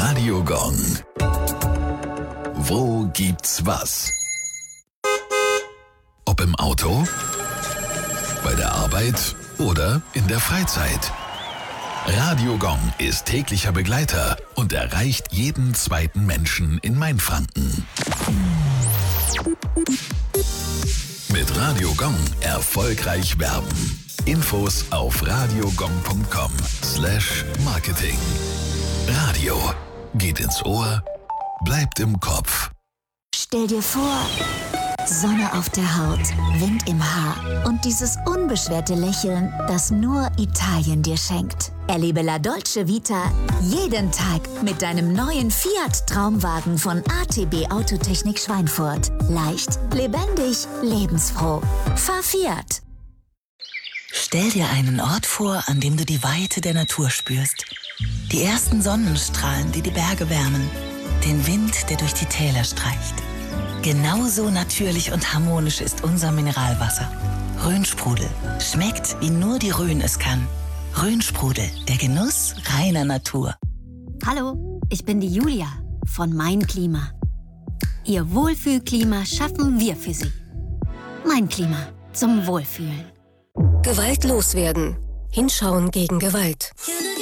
Radio Gong. Wo gibt's was? Ob im Auto, bei der Arbeit oder in der Freizeit. Radio Gong ist täglicher Begleiter und erreicht jeden zweiten Menschen in Mainfranken. Mit Radio Gong erfolgreich werben. Infos auf radiogong.com/marketing. Radio geht ins Ohr, bleibt im Kopf. Stell dir vor, Sonne auf der Haut, Wind im Haar und dieses unbeschwerte Lächeln, das nur Italien dir schenkt. Erlebe La Dolce Vita jeden Tag mit deinem neuen Fiat Traumwagen von ATB Autotechnik Schweinfurt. Leicht, lebendig, lebensfroh. Fahr Fiat. Stell dir einen Ort vor, an dem du die Weite der Natur spürst. Die ersten Sonnenstrahlen, die die Berge wärmen. Den Wind, der durch die Täler streicht. Genauso natürlich und harmonisch ist unser Mineralwasser. Rhönsprudel. Schmeckt, wie nur die Rhön es kann. Rhönsprudel, der Genuss reiner Natur. Hallo, ich bin die Julia von Mein Klima. Ihr Wohlfühlklima schaffen wir für Sie. Mein Klima zum Wohlfühlen. Gewalt loswerden. Hinschauen gegen Gewalt.